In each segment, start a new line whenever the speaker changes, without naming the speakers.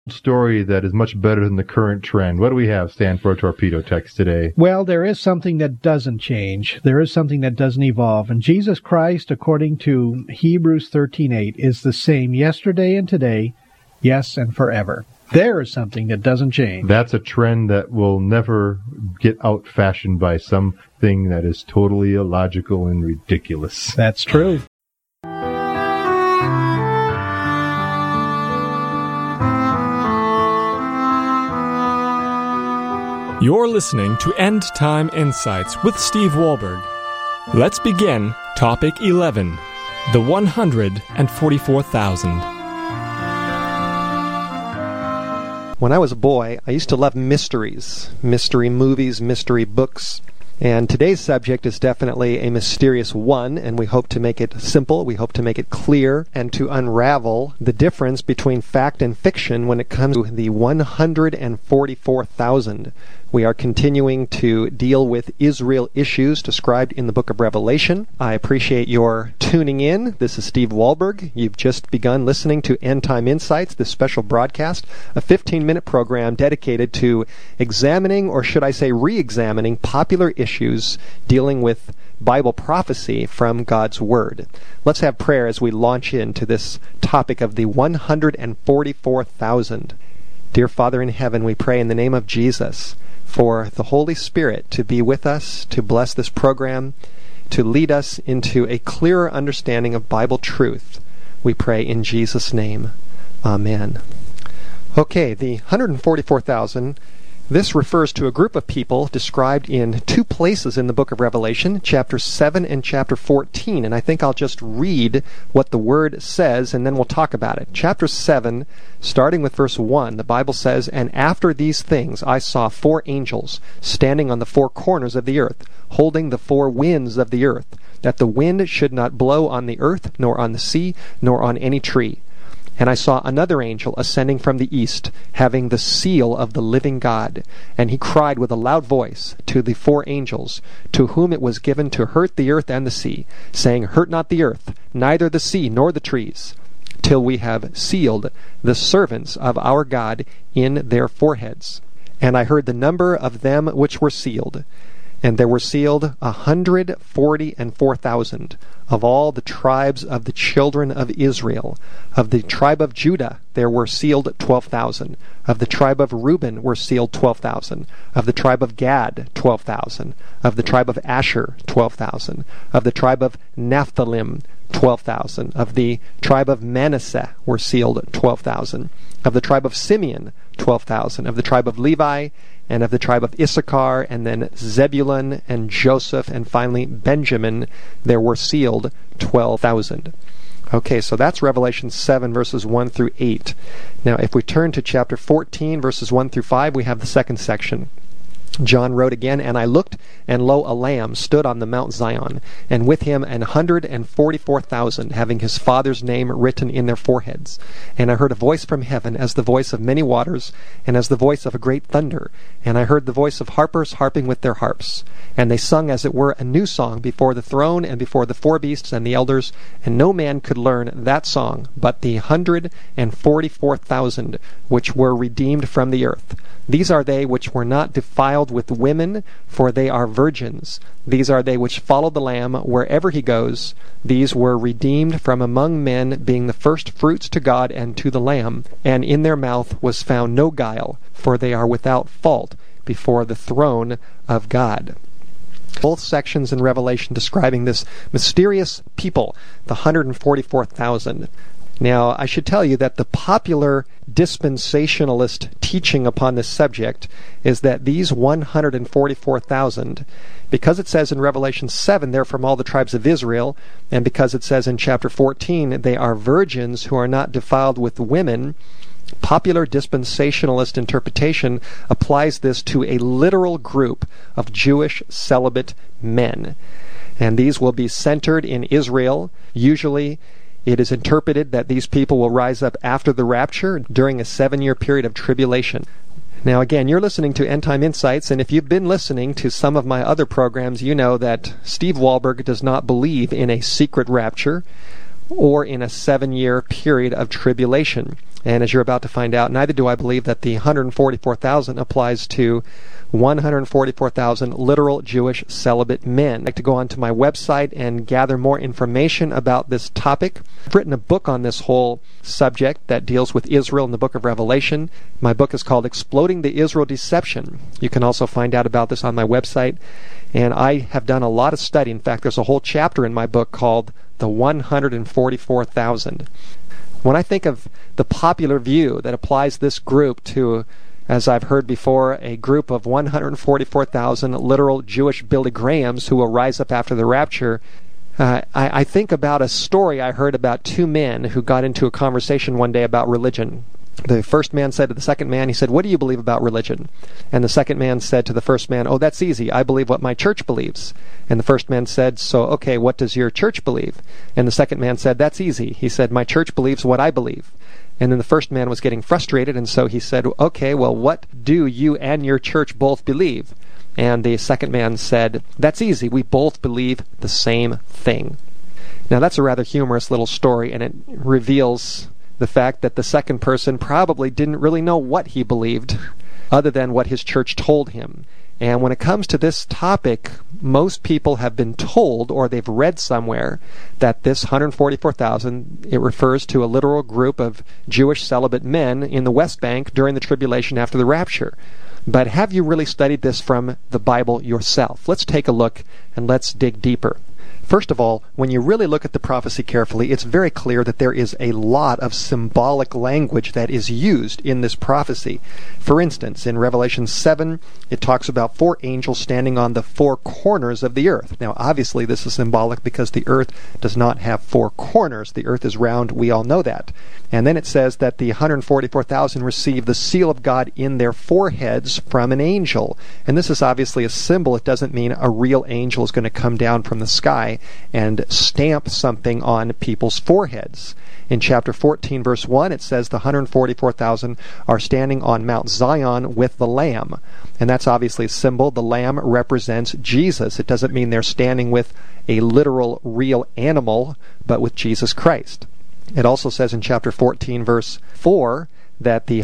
story that is much better than the current trend. What do we have, Stan, for a torpedo text today?
Well, there is something that doesn't change. There is something that doesn't evolve. And Jesus Christ, according to Hebrews 13:8, is the same yesterday and today, yes, and forever. There is something that doesn't change.
That's a trend that will never get out-fashioned by something that is totally illogical and ridiculous.
That's true.
You're listening to End Time Insights with Steve Wohlberg. Let's begin Topic 11, the 144,000.
When I was a boy, I used to love mysteries, mystery movies, mystery books. And today's subject is definitely a mysterious one, and we hope to make it simple, we hope to make it clear, and to unravel the difference between fact and fiction when it comes to the 144,000. We are continuing to deal with Israel issues described in the book of Revelation. I appreciate your tuning in. This is Steve Wohlberg. You've just begun listening to End Time Insights, this special broadcast, a 15-minute program dedicated to examining, or should I say re-examining, popular issues dealing with Bible prophecy from God's Word. Let's have prayer as we launch into this topic of the 144,000. Dear Father in heaven, we pray in the name of Jesus for the Holy Spirit to be with us, to bless this program, to lead us into a clearer understanding of Bible truth. We pray in Jesus' name. Amen. Okay, the 144,000, this refers to a group of people described in two places in the book of Revelation, chapter 7 and chapter 14. And I think I'll just read what the Word says, and then we'll talk about it. Chapter 7, starting with verse 1, the Bible says, "And after these things I saw 4 angels standing on the 4 corners of the earth, holding the 4 winds of the earth, that the wind should not blow on the earth, nor on the sea, nor on any tree. And I saw another angel ascending from the east, having the seal of the living God. And he cried with a loud voice to the 4 angels, to whom it was given to hurt the earth and the sea, saying, Hurt not the earth, neither the sea nor the trees, till we have sealed the servants of our God in their foreheads. And I heard the number of them which were sealed. And there were sealed 144,000 of all the tribes of the children of Israel. Of the tribe of Judah there were sealed 12,000. Of the tribe of Reuben were sealed 12,000. Of the tribe of Gad 12,000. Of the tribe of Asher 12,000. Of the tribe of Naphtali 12,000. Of the tribe of Manasseh were sealed 12,000. Of the tribe of Simeon 12,000. Of the tribe of Levi, and of the tribe of Issachar, and then Zebulun and Joseph, and finally Benjamin, there were sealed 12,000. Okay, so that's Revelation 7, verses 1 through 8. Now, if we turn to chapter 14, verses 1 through 5, we have the second section. John wrote again, "And I looked, and lo, a Lamb stood on the Mount Zion, and with him 144,000, having his Father's name written in their foreheads. And I heard a voice from heaven, as the voice of many waters, and as the voice of a great thunder. And I heard the voice of harpers harping with their harps. And they sung as it were a new song before the throne, and before the 4 beasts and the elders. And no man could learn that song, but the 144,000 which were redeemed from the earth. These are they which were not defiled with women, for they are virgins. These are they which follow the Lamb wherever he goes. These were redeemed from among men, being the first fruits to God and to the Lamb. And in their mouth was found no guile, for they are without fault before the throne of God." Both sections in Revelation describing this mysterious people, the 144,000. Now, I should tell you that the popular dispensationalist teaching upon this subject is that these 144,000, because it says in Revelation 7 they're from all the tribes of Israel, and because it says in chapter 14 they are virgins who are not defiled with women, popular dispensationalist interpretation applies this to a literal group of Jewish celibate men. And these will be centered in Israel. Usually it is interpreted that these people will rise up after the rapture during a 7-year period of tribulation. Now again, you're listening to End Time Insights, and if you've been listening to some of my other programs, you know that Steve Wohlberg does not believe in a secret rapture or in a 7-year period of tribulation. And as you're about to find out, neither do I believe that the 144,000 applies to 144,000 literal Jewish celibate men. I'd like to go onto my website and gather more information about this topic. I've written a book on this whole subject that deals with Israel in the book of Revelation. My book is called Exploding the Israel Deception. You can also find out about this on my website. And I have done a lot of study. In fact, there's a whole chapter in my book called The 144,000. When I think of the popular view that applies this group to, as I've heard before, a group of 144,000 literal Jewish Billy Grahams who will rise up after the rapture, I think about a story I heard about two men who got into a conversation one day about religion. The first man said to the second man, he said, "What do you believe about religion?" And the second man said to the first man, "Oh, that's easy. I believe what my church believes." And the first man said, "So, okay, what does your church believe?" And the second man said, "That's easy." He said, "My church believes what I believe." And then the first man was getting frustrated, and so he said, "Okay, well, what do you and your church both believe?" And the second man said, "That's easy. We both believe the same thing." Now, that's a rather humorous little story, and it reveals the fact that the second person probably didn't really know what he believed other than what his church told him. And when it comes to this topic, most people have been told, or they've read somewhere, that this 144,000, it refers to a literal group of Jewish celibate men in the West Bank during the tribulation after the rapture. But have you really studied this from the Bible yourself? Let's take a look and let's dig deeper. First of all, when you really look at the prophecy carefully, it's very clear that there is a lot of symbolic language that is used in this prophecy. For instance, in Revelation 7, it talks about 4 angels standing on the 4 corners of the earth. Now, obviously, this is symbolic because the earth does not have 4 corners. The earth is round. We all know that. And then it says that the 144,000 receive the seal of God in their foreheads from an angel. And this is obviously a symbol. It doesn't mean a real angel is going to come down from the sky and stamp something on people's foreheads. In chapter 14, verse 1, it says the 144,000 are standing on Mount Zion with the Lamb. And that's obviously a symbol. The Lamb represents Jesus. It doesn't mean they're standing with a literal, real animal, but with Jesus Christ. It also says in chapter 14, verse 4, that the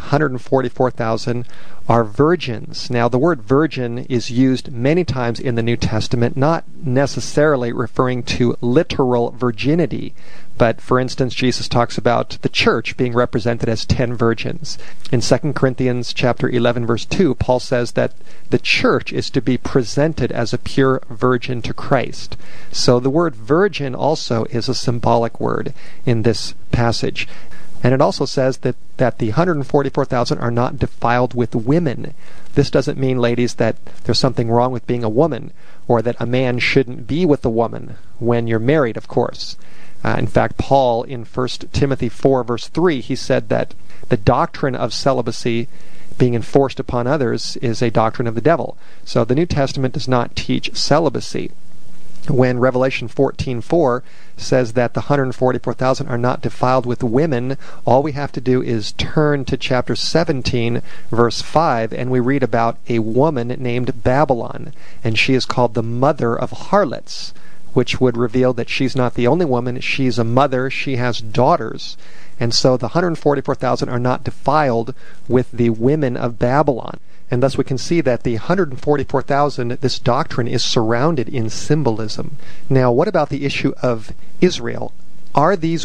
144,000 are virgins. Now, the word virgin is used many times in the New Testament, not necessarily referring to literal virginity, but, for instance, Jesus talks about the church being represented as 10 virgins. In 2 Corinthians chapter 11, verse 2, Paul says that the church is to be presented as a pure virgin to Christ. So the word virgin also is a symbolic word in this passage. And it also says that the 144,000 are not defiled with women. This doesn't mean, ladies, that there's something wrong with being a woman, or that a man shouldn't be with a woman when you're married, of course. In fact, Paul, in 1 Timothy 4, verse 3, he said that the doctrine of celibacy being enforced upon others is a doctrine of the devil. So the New Testament does not teach celibacy. When Revelation 14:4 says that the 144,000 are not defiled with women, all we have to do is turn to chapter 17, verse 5, and we read about a woman named Babylon, and she is called the mother of harlots, which would reveal that she's not the only woman, she's a mother, she has daughters. And so the 144,000 are not defiled with the women of Babylon. And thus we can see that the 144,000, this doctrine is surrounded in symbolism. Now, what about the issue of Israel? Are these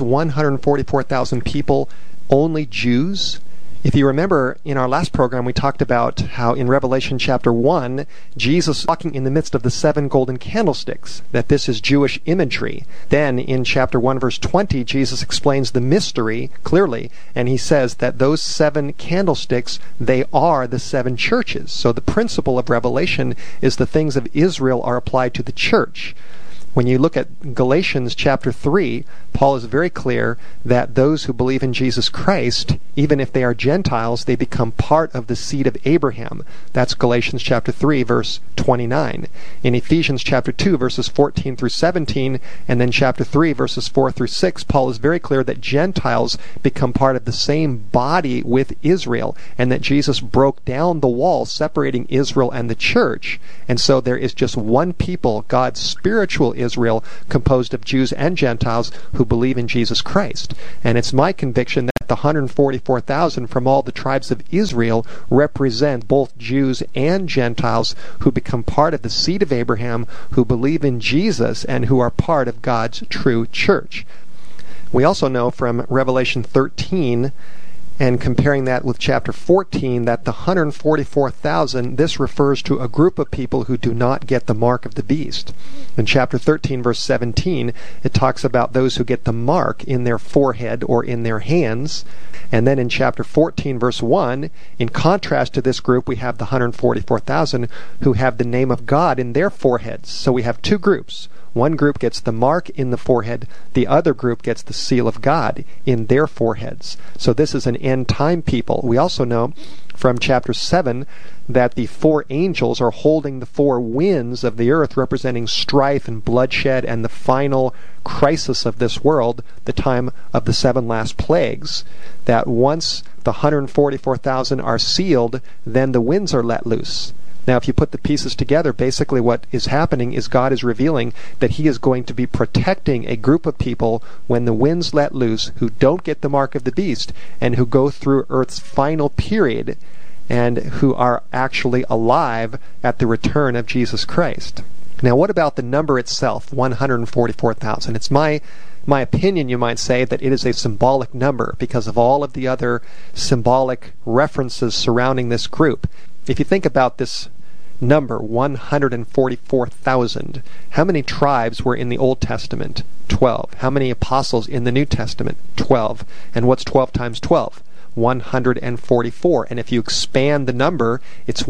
144,000 people only Jews? If you remember, in our last program, we talked about how in Revelation chapter 1, Jesus walking in the midst of the 7 golden candlesticks, that this is Jewish imagery. Then in chapter 1, verse 20, Jesus explains the mystery clearly, and he says that those 7 candlesticks, they are the 7 churches. So the principle of Revelation is the things of Israel are applied to the church. When you look at Galatians chapter 3, Paul is very clear that those who believe in Jesus Christ, even if they are Gentiles, they become part of the seed of Abraham. That's Galatians chapter 3, verse 29. In Ephesians chapter 2, verses 14 through 17, and then chapter 3, verses 4 through 6, Paul is very clear that Gentiles become part of the same body with Israel, and that Jesus broke down the wall separating Israel and the church. And so there is just one people, God's spiritual Israel, composed of Jews and Gentiles who believe in Jesus Christ. And it's my conviction that the 144,000 from all the tribes of Israel represent both Jews and Gentiles who become part of the seed of Abraham, who believe in Jesus, and who are part of God's true church. We also know from Revelation 13, and comparing that with chapter 14, that the 144,000, this refers to a group of people who do not get the mark of the beast. In chapter 13, verse 17, it talks about those who get the mark in their forehead or in their hands. And then in chapter 14, verse 1, in contrast to this group, we have the 144,000 who have the name of God in their foreheads. So we have two groups. One group gets the mark in the forehead. The other group gets the seal of God in their foreheads. So this is an end-time people. We also know from chapter 7 that the four angels are holding the four winds of the earth, representing strife and bloodshed and the final crisis of this world, the time of the 7 last plagues. That once the 144,000 are sealed, then the winds are let loose. Now, if you put the pieces together, basically what is happening is God is revealing that He is going to be protecting a group of people when the winds let loose, who don't get the mark of the beast, and who go through Earth's final period, and who are actually alive at the return of Jesus Christ. Now, what about the number itself, 144,000? It's my opinion, you might say, that it is a symbolic number because of all of the other symbolic references surrounding this group. If you think about this number, 144,000, how many tribes were in the Old Testament? 12. How many apostles in the New Testament? 12. And what's 12 times 12? 144. And if you expand the number, it's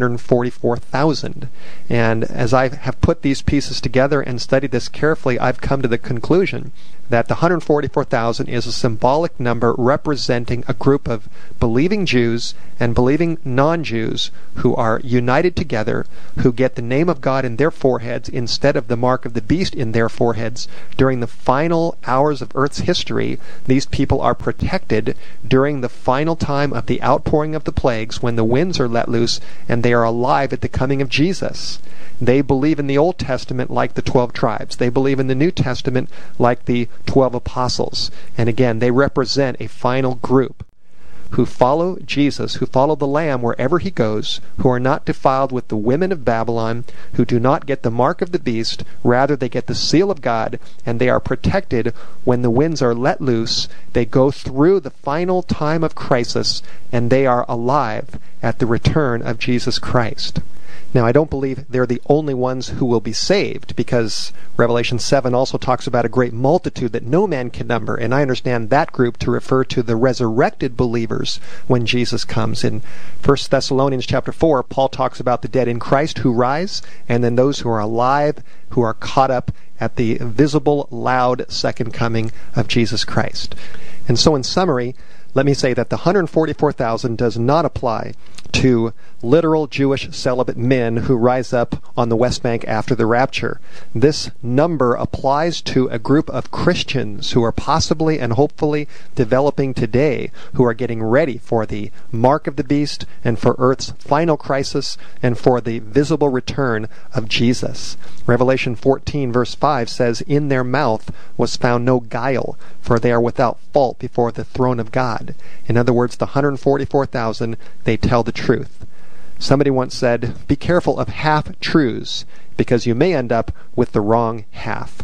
144,000. And as I have put these pieces together and studied this carefully, I've come to the conclusion that the 144,000 is a symbolic number representing a group of believing Jews and believing non-Jews who are united together, who get the name of God in their foreheads instead of the mark of the beast in their foreheads. During the final hours of Earth's history, these people are protected during the final time of the outpouring of the plagues, when the winds are let loose, and they are alive at the coming of Jesus. They believe in the Old Testament like the 12 tribes. They believe in the New Testament like the 12 apostles. And again, they represent a final group who follow Jesus, who follow the Lamb wherever He goes, who are not defiled with the women of Babylon, who do not get the mark of the beast, rather they get the seal of God, and they are protected when the winds are let loose. They go through the final time of crisis, and they are alive at the return of Jesus Christ. Now, I don't believe they're the only ones who will be saved, because Revelation 7 also talks about a great multitude that no man can number, and I understand that group to refer to the resurrected believers when Jesus comes. In 1 Thessalonians chapter 4, Paul talks about the dead in Christ who rise, and then those who are alive, who are caught up at the visible, loud second coming of Jesus Christ. And so in summary, let me say that the 144,000 does not apply to literal Jewish celibate men who rise up on the West Bank after the rapture. This number applies to a group of Christians who are possibly and hopefully developing today, who are getting ready for the mark of the beast and for Earth's final crisis and for the visible return of Jesus. Revelation 14 verse 5 says, "In their mouth was found no guile, for they are without fault before the throne of God." In other words, the 144,000, they tell the truth. Somebody once said, be careful of half-truths, because you may end up with the wrong half.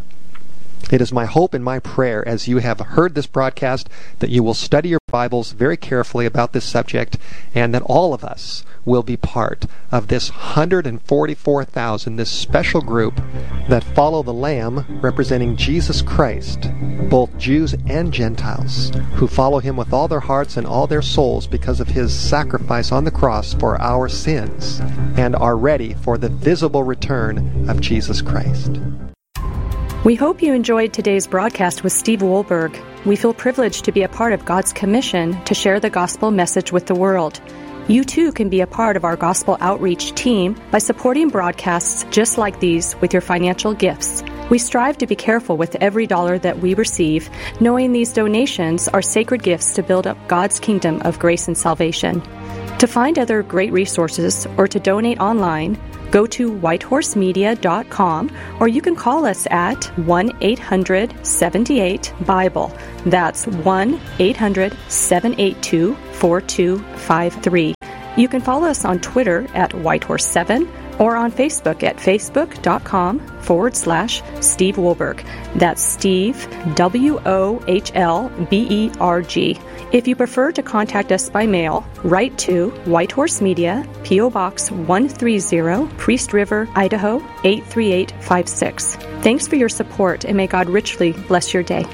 It is my hope and my prayer, as you have heard this broadcast, that you will study your Bibles very carefully about this subject, and that all of us will be part of this 144,000, this special group that follow the Lamb, representing Jesus Christ, both Jews and Gentiles, who follow Him with all their hearts and all their souls because of His sacrifice on the cross for our sins, and are ready for the visible return of Jesus Christ.
We hope you enjoyed today's broadcast with Steve Wohlberg. We feel privileged to be a part of God's commission to share the gospel message with the world. You too can be a part of our gospel outreach team by supporting broadcasts just like these with your financial gifts. We strive to be careful with every dollar that we receive, knowing these donations are sacred gifts to build up God's kingdom of grace and salvation. To find other great resources or to donate online, Go to whitehorsemedia.com, or you can call us at 1-800-78-BIBLE. That's 1-800-782-4253. You can follow us on Twitter at Whitehorse7 or on Facebook at facebook.com/Steve Wohlberg. That's Steve, WOHLBERG. If you prefer to contact us by mail, write to White Horse Media, P.O. Box 130, Priest River, Idaho 83856. Thanks for your support, and may God richly bless your day.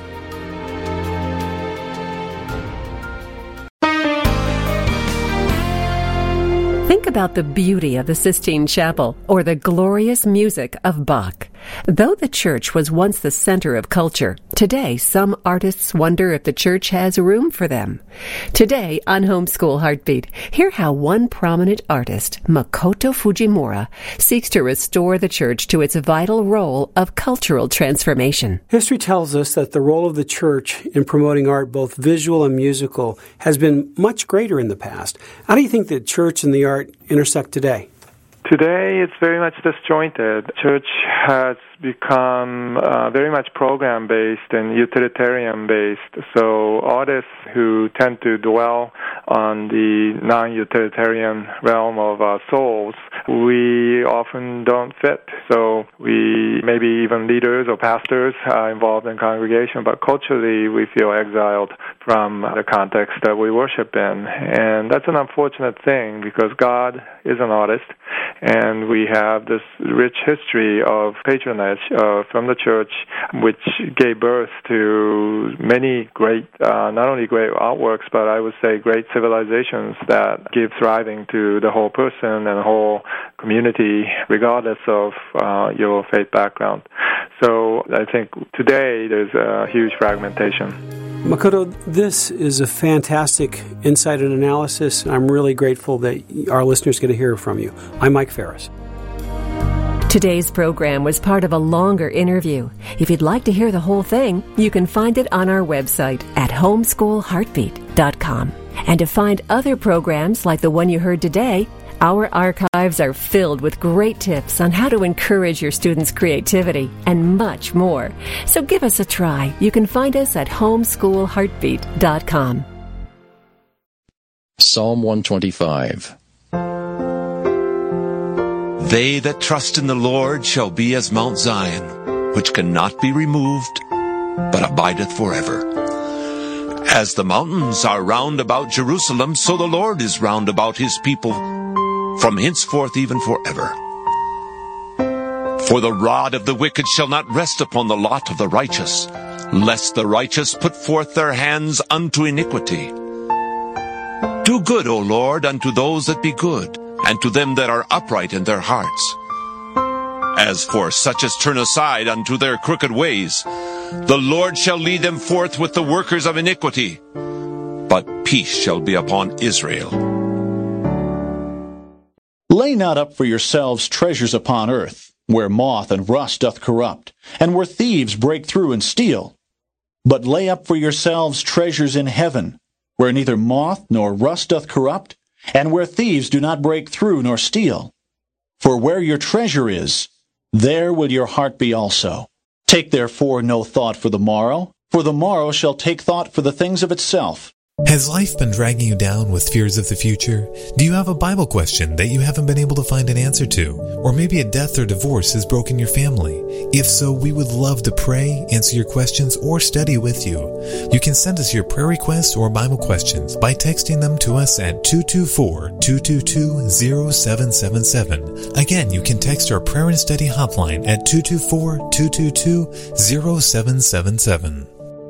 Think about the beauty of the Sistine Chapel or the glorious music of Bach. Though the church was once the center of culture, today some artists wonder if the church has room for them. Today on Homeschool Heartbeat, hear how one prominent artist, Makoto Fujimura, seeks to restore the church to its vital role of cultural transformation.
History tells us that the role of the church in promoting art, both visual and musical, has been much greater in the past. How do you think the church and the art intersect today?
Today, it's very much disjointed. Church has become very much program-based and utilitarian-based. So artists who tend to dwell on the non-utilitarian realm of our souls, we often don't fit. So we, maybe even leaders or pastors involved in congregation, but culturally we feel exiled from the context that we worship in. And that's an unfortunate thing because God is an artist, and we have this rich history of patronage from the church, which gave birth to many great, not only great artworks, but I would say great civilizations that give thriving to the whole person and the whole community, regardless of your faith background. So I think today there's a huge fragmentation.
Makoto, this is a fantastic insight and analysis. I'm really grateful that our listeners get to hear from you. I'm Mike Ferris.
Today's program was part of a longer interview. If you'd like to hear the whole thing, you can find it on our website at homeschoolheartbeat.com. And to find other programs like the one you heard today, our archives are filled with great tips on how to encourage your students' creativity and much more. So give us a try. You can find us at homeschoolheartbeat.com.
Psalm 125. They that trust in the Lord shall be as Mount Zion, which cannot be removed, but abideth forever. As the mountains are round about Jerusalem, so the Lord is round about his people, from henceforth even forever. For the rod of the wicked shall not rest upon the lot of the righteous, lest the righteous put forth their hands unto iniquity. Do good, O Lord, unto those that be good, and to them that are upright in their hearts. As for such as turn aside unto their crooked ways, the Lord shall lead them forth with the workers of iniquity, but peace shall be upon Israel.
Lay not up for yourselves treasures upon earth, where moth and rust doth corrupt, and where thieves break through and steal. But lay up for yourselves treasures in heaven, where neither moth nor rust doth corrupt, and where thieves do not break through nor steal. For where your treasure is, there will your heart be also. Take therefore no thought for the morrow shall take thought for the things of itself.
Has life been dragging you down with fears of the future? Do you have a Bible question that you haven't been able to find an answer to? Or maybe a death or divorce has broken your family? If so, we would love to pray, answer your questions, or study with you. You can send us your prayer requests or Bible questions by texting them to us at 224-222-0777. Again, you can text our prayer and study hotline at 224-222-0777.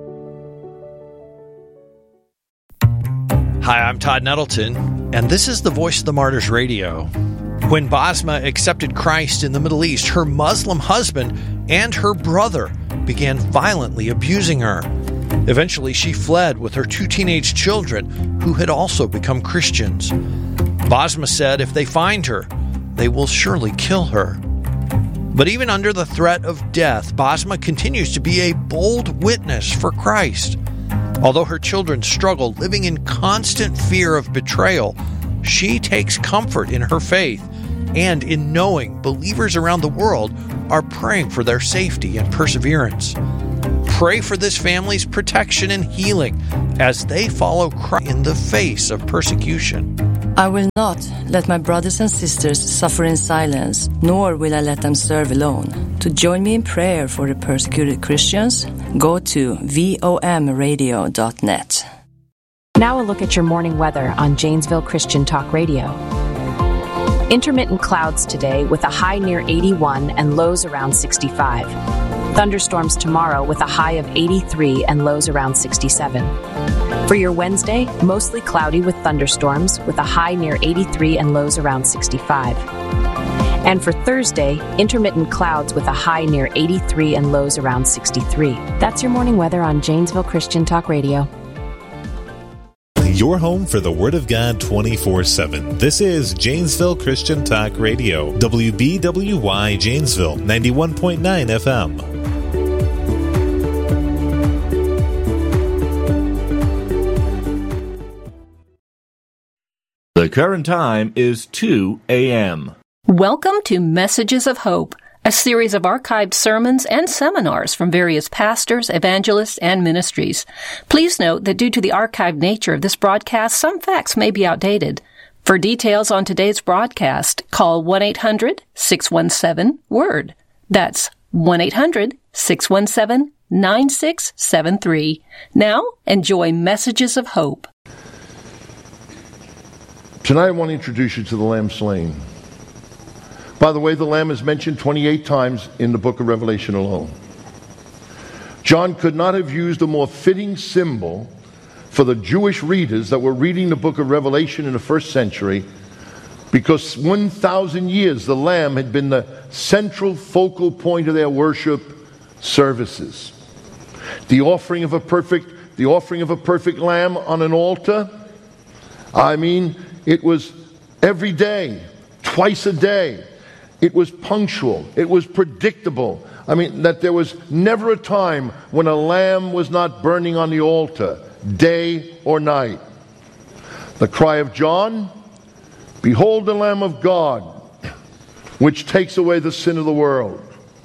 Hi, I'm Todd Nettleton, and this is the Voice of the Martyrs Radio. When Basma accepted Christ in the Middle East, her Muslim husband and her brother began violently abusing her. Eventually, she fled with her 2 teenage children, who had also become Christians. Basma said if they find her, they will surely kill her. But even under the threat of death, Basma continues to be a bold witness for Christ. Although her children struggle living in constant fear of betrayal, she takes comfort in her faith and in knowing believers around the world are praying for their safety and perseverance. Pray for this family's protection and healing as they follow Christ in the face of persecution.
I will not let my brothers and sisters suffer in silence, nor will I let them serve alone. To join me in prayer for the persecuted Christians, go to vomradio.net.
Now a look at your morning weather on Janesville Christian Talk Radio. Intermittent clouds today with a high near 81 and lows around 65. Thunderstorms tomorrow with a high of 83 and lows around 67. For your Wednesday, mostly cloudy with thunderstorms with a high near 83 and lows around 65. And for Thursday, intermittent clouds with a high near 83 and lows around 63. That's your morning weather on Janesville Christian Talk Radio.
Your home for the Word of God 24/7. This is Janesville Christian Talk Radio. WBWY Janesville, 91.9 FM.
The current time is 2 a.m.
Welcome to Messages of Hope, a series of archived sermons and seminars from various pastors, evangelists, and ministries. Please note that due to the archived nature of this broadcast, some facts may be outdated. For details on today's broadcast, call 1-800-617-WORD. That's 1-800-617-9673. Now, enjoy Messages of Hope.
Tonight I want to introduce you to the Lamb slain. By the way, the Lamb is mentioned 28 times in the book of Revelation alone. John could not have used a more fitting symbol for the Jewish readers that were reading the book of Revelation in the first century, because 1,000 years the Lamb had been the central focal point of their worship services. The offering of a perfect lamb on an altar, it was every day, twice a day. It was punctual. It was predictable. That there was never a time when a lamb was not burning on the altar, day or night. The cry of John, "Behold the Lamb of God, which takes away the sin of the world."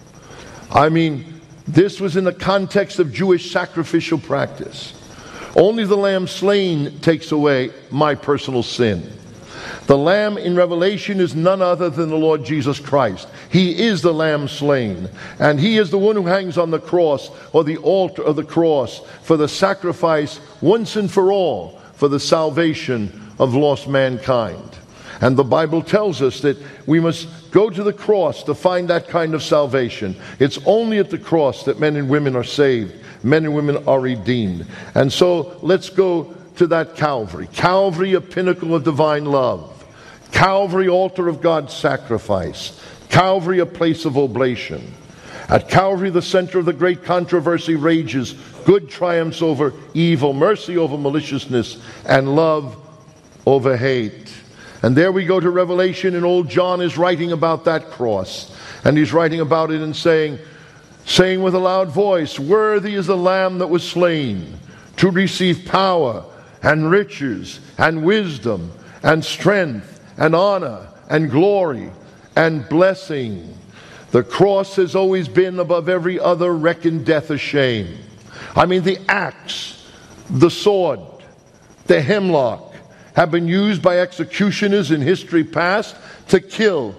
This was in the context of Jewish sacrificial practice. Only the lamb slain takes away my personal sin. The lamb in Revelation is none other than the Lord Jesus Christ. He is the lamb slain, and he is the one who hangs on the cross, or the altar of the cross, for the sacrifice once and for all for the salvation of lost mankind. And the Bible tells us that we must go to the cross to find that kind of salvation. It's only at the cross that men and women are saved. Men and women are redeemed. And so let's go to that Calvary. Calvary, a pinnacle of divine love. Calvary, altar of God's sacrifice. Calvary, a place of oblation. At Calvary, the center of the great controversy rages. Good triumphs over evil, mercy over maliciousness, and love over hate. And there we go to Revelation, and old John is writing about that cross. And he's writing about it and saying with a loud voice, "Worthy is the Lamb that was slain to receive power and riches and wisdom and strength and honor and glory and blessing." The cross has always been above every other reckoned death a shame. The axe, the sword, the hemlock have been used by executioners in history past to kill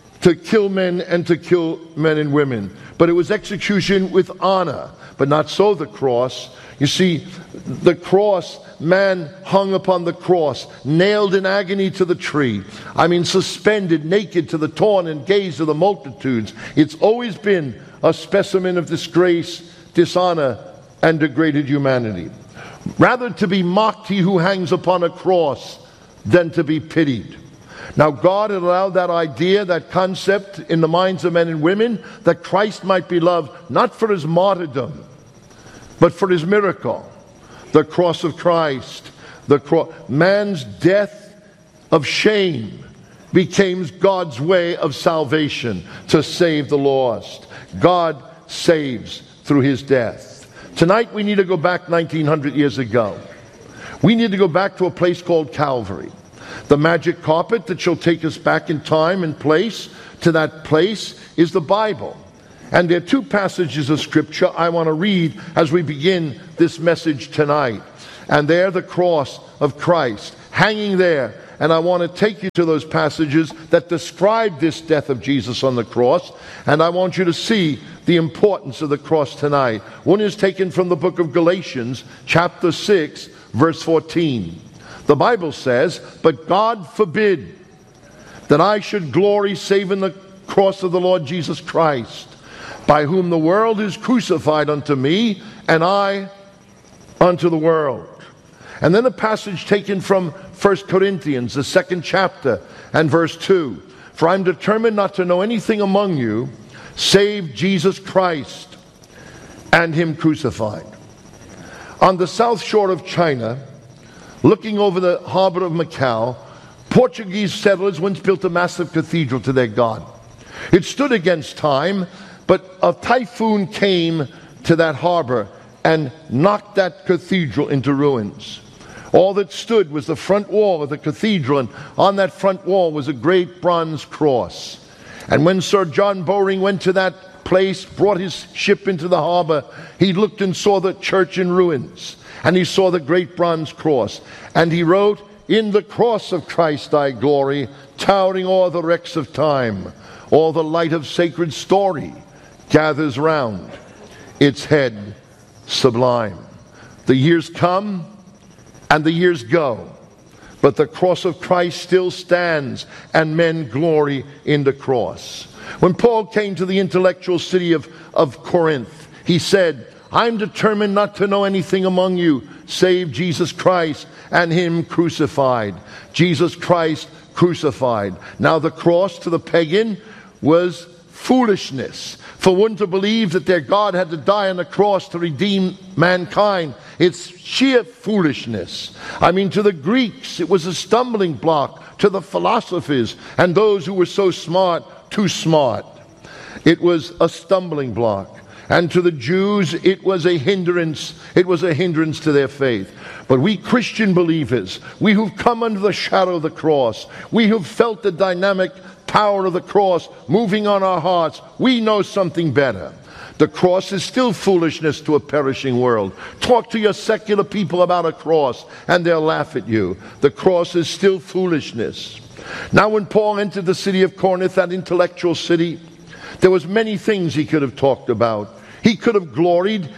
men and to kill men and women. But it was execution with honor, but not so the cross. You see, the cross, man hung upon the cross, nailed in agony to the tree. Suspended naked to the torn and gaze of the multitudes. It's always been a specimen of disgrace, dishonor, and degraded humanity. Rather to be mocked he who hangs upon a cross than to be pitied. Now God had allowed that idea, that concept in the minds of men and women, that Christ might be loved not for his martyrdom, but for his miracle. The cross of Christ, man's death of shame became God's way of salvation to save the lost. God saves through his death. Tonight we need to go back 1900 years ago. We need to go back to a place called Calvary. The magic carpet that shall take us back in time and place to that place is the Bible. And there are two passages of Scripture I want to read as we begin this message tonight. And they're the cross of Christ, hanging there. And I want to take you to those passages that describe this death of Jesus on the cross. And I want you to see the importance of the cross tonight. One is taken from the book of Galatians, chapter 6, verse 14. The Bible says, "But God forbid that I should glory save in the cross of the Lord Jesus Christ, by whom the world is crucified unto me, and I unto the world." And then a passage taken from 1 Corinthians, the 2nd chapter, and verse 2. "For I am determined not to know anything among you, save Jesus Christ and Him crucified." On the south shore of China, looking over the harbor of Macau, Portuguese settlers once built a massive cathedral to their god. It stood against time, but a typhoon came to that harbor and knocked that cathedral into ruins. All that stood was the front wall of the cathedral, and on that front wall was a great bronze cross. And when Sir John Bowring went to that place, brought his ship into the harbor, he looked and saw the church in ruins, and he saw the great bronze cross. And he wrote, "In the cross of Christ I glory, towering o'er the wrecks of time. All the light of sacred story gathers round its head sublime." The years come and the years go, but the cross of Christ still stands, and men glory in the cross. When Paul came to the intellectual city of Corinth, he said, "I'm determined not to know anything among you save Jesus Christ and Him crucified." Jesus Christ crucified. Now the cross to the pagan was foolishness. For one to believe that their God had to die on the cross to redeem mankind, it's sheer foolishness. I mean, to the Greeks, it was a stumbling block. To the philosophers and those who were so smart, too smart, it was a stumbling block. And to the Jews, it was a hindrance. It was a hindrance to their faith. But we Christian believers, we who've come under the shadow of the cross, we who've felt the dynamic power of the cross moving on our hearts, we know something better. The cross is still foolishness to a perishing world. Talk to your secular people about a cross and they'll laugh at you. The cross is still foolishness. Now when Paul entered the city of Corinth, that intellectual city, there was many things he could have talked about. He could have gloried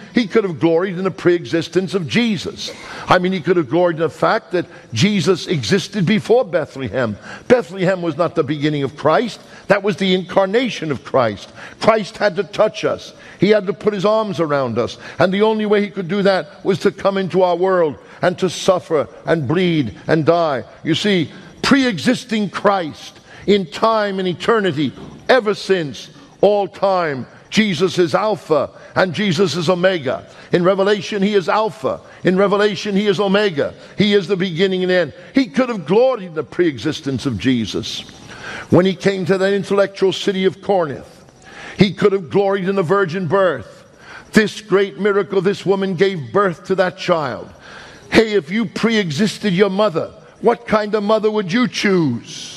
in the pre-existence of Jesus. I mean, he could have gloried in the fact that Jesus existed before Bethlehem. Bethlehem was not the beginning of Christ. That was the incarnation of Christ. Christ had to touch us. He had to put his arms around us. And the only way he could do that was to come into our world and to suffer and bleed and die. You see, pre-existing Christ in time and eternity, ever since all time, Jesus is Alpha and Jesus is Omega. In Revelation, he is Alpha. In Revelation, he is Omega. He is the beginning and end. He could have gloried in the pre-existence of Jesus. When he came to that intellectual city of Corinth, he could have gloried in the virgin birth. This great miracle, this woman gave birth to that child. Hey, if you pre-existed your mother, what kind of mother would you choose?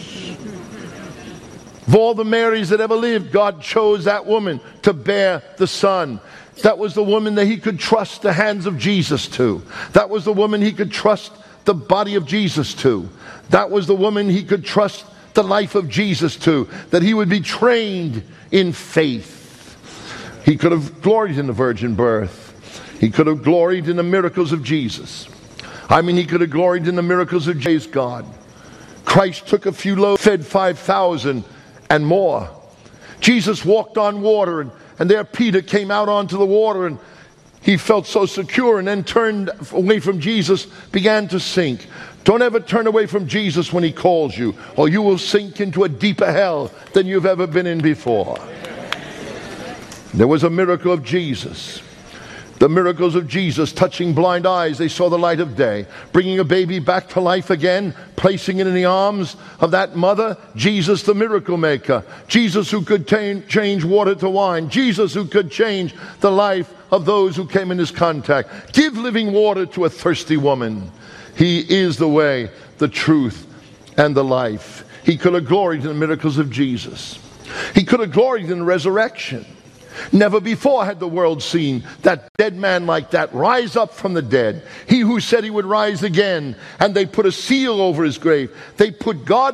Of all the Marys that ever lived, God chose that woman to bear the Son. That was the woman that he could trust the hands of Jesus to. That was the woman he could trust the body of Jesus to. That was the woman he could trust the life of Jesus to. That he would be trained in faith. He could have gloried in the virgin birth. He could have gloried in the miracles of Jesus. I mean, he could have gloried in the miracles of Jesus God. Christ took a few loaves, fed 5,000 and more. Jesus walked on water, and there Peter came out onto the water, and he felt so secure, and then turned away from Jesus, began to sink. Don't ever turn away from Jesus when he calls you, or you will sink into a deeper hell than you've ever been in before. There was a miracle of Jesus. The miracles of Jesus, touching blind eyes, they saw the light of day. Bringing a baby back to life again, placing it in the arms of that mother. Jesus, the miracle maker. Jesus who could change water to wine. Jesus who could change the life of those who came in his contact. Give living water to a thirsty woman. He is the way, the truth, and the life. He could have gloried in the miracles of Jesus. He could have gloried in the resurrection. Never before had the world seen that dead man like that rise up from the dead. He who said he would rise again, and they put a seal over his grave. They put God